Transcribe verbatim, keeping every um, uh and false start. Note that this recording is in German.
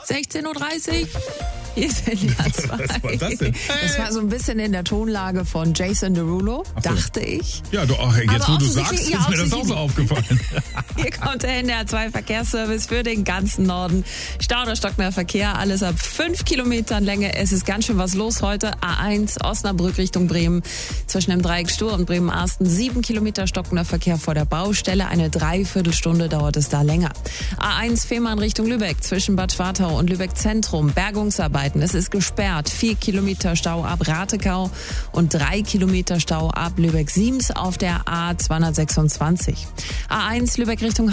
sechzehn Uhr dreißig. Hier ist N D R zwei. Was war das denn? Das war so ein bisschen in der Tonlage von Jason Derulo, so. dachte ich. Ja, du, ach, jetzt Aber wo du offensichtlich- sagst, ja, ist mir das auch offensichtlich- so aufgefallen. Hier kommt der N D R zwei Verkehrsservice für den ganzen Norden. Stau oder stockender Verkehr, alles ab fünf Kilometern Länge. Es ist ganz schön was los heute. A eins Osnabrück Richtung Bremen. Zwischen dem Dreieck Stur und Bremen-Arsten sieben Kilometer stockender Verkehr vor der Baustelle. Eine Dreiviertelstunde dauert es da länger. A eins Fehmarn Richtung Lübeck. Zwischen Bad Schwartau und Lübeck Zentrum. Bergungsarbeiten. Es ist gesperrt. Vier Kilometer Stau ab Ratekau und drei Kilometer Stau ab Lübeck-Siems auf der A zweihundertsechsundzwanzig. A eins Lübeck Richtung